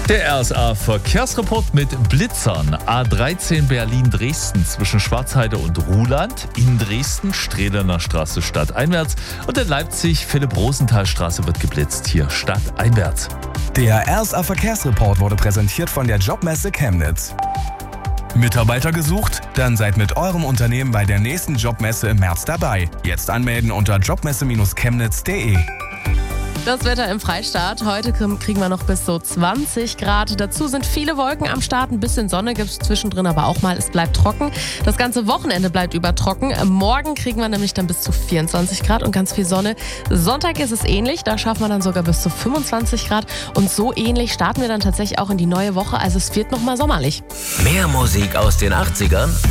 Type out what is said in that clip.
Der RSA-Verkehrsreport mit Blitzern. A13 Berlin-Dresden zwischen Schwarzheide und Ruhland. In Dresden Strehlener Straße stadteinwärts. Und in Leipzig Philipp-Rosenthal-Straße wird geblitzt. Hier stadteinwärts. Der RSA-Verkehrsreport wurde präsentiert von der Jobmesse Chemnitz. Mitarbeiter gesucht? Dann seid mit eurem Unternehmen bei der nächsten Jobmesse im März dabei. Jetzt anmelden unter jobmesse-chemnitz.de. Das Wetter im Freistaat. Heute kriegen wir noch bis so 20 Grad. Dazu sind viele Wolken am Start. Ein bisschen Sonne gibt es zwischendrin, aber auch mal, es bleibt trocken. Das ganze Wochenende bleibt über trocken. Morgen kriegen wir nämlich dann bis zu 24 Grad und ganz viel Sonne. Sonntag ist es ähnlich. Da schaffen wir dann sogar bis zu 25 Grad. Und so ähnlich starten wir dann tatsächlich auch in die neue Woche. Also es wird nochmal sommerlich. Mehr Musik aus den 80ern